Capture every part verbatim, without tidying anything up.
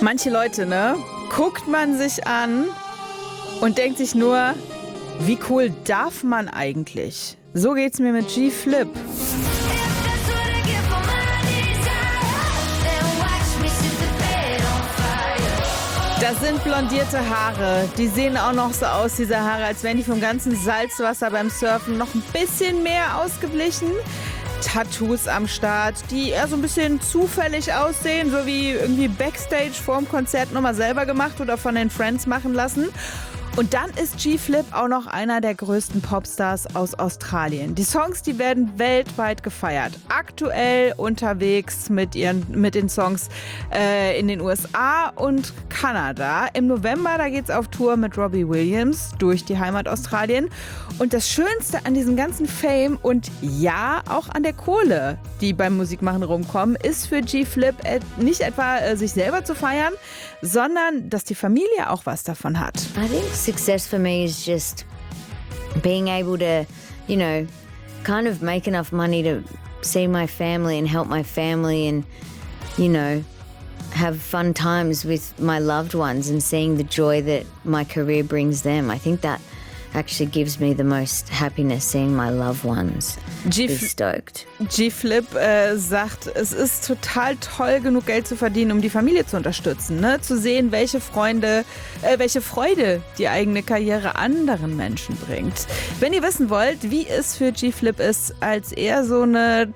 Manche Leute, ne, guckt man sich an und denkt sich nur, wie cool darf man eigentlich? So geht's mir mit G-Flip. Das sind blondierte Haare. Die sehen auch noch so aus, diese Haare, als wären die vom ganzen Salzwasser beim Surfen noch ein bisschen mehr ausgeblichen. Tattoos am Start, die eher so ein bisschen zufällig aussehen, so wie irgendwie Backstage vorm Konzert nochmal selber gemacht oder von den Friends machen lassen. Und dann ist G-Flip auch noch einer der größten Popstars aus Australien. Die Songs, die werden weltweit gefeiert. Aktuell unterwegs mit, ihren, mit den Songs äh, in den U S A und Kanada. Im November, da geht's auf Tour mit Robbie Williams durch die Heimat Australien. Und das Schönste an diesem ganzen Fame und ja, auch an der Kohle, die beim Musikmachen rumkommen, ist für G-Flip äh, nicht etwa äh, sich selber zu feiern, sondern dass die Familie auch was davon hat. I think success for me is just being able to, you know, kind of make enough money to see my family and help my family and, you know, have fun times with my loved ones and seeing the joy that my career brings them. I think that actually gives me the most happiness, seeing my loved ones be stoked. G-Flip äh, sagt, es ist total toll, genug Geld zu verdienen, um die Familie zu unterstützen, ne? Zu sehen, welche Freunde, äh, welche Freude die eigene Karriere anderen Menschen bringt. Wenn ihr wissen wollt, wie es für G-Flip ist, als eher so eine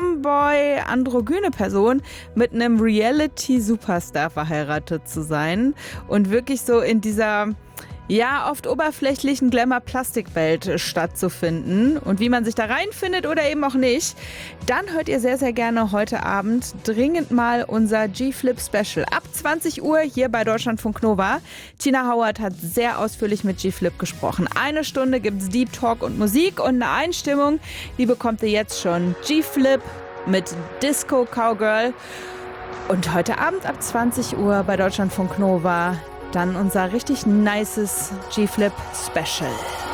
Tomboy-androgyne Person mit einem Reality-Superstar verheiratet zu sein und wirklich so in dieser ja, oft oberflächlichen Glamour-Plastikwelt stattzufinden und wie man sich da reinfindet oder eben auch nicht, dann hört ihr sehr, sehr gerne heute Abend dringend mal unser G-Flip-Special. Ab zwanzig Uhr hier bei Deutschlandfunk Nova. Tina Howard hat sehr ausführlich mit G-Flip gesprochen. Eine Stunde gibt's Deep Talk und Musik und eine Einstimmung, die bekommt ihr jetzt schon. G-Flip mit Disco Cowgirl. Und heute Abend ab zwanzig Uhr bei Deutschlandfunk Nova dann unser richtig nices G-Flip Special.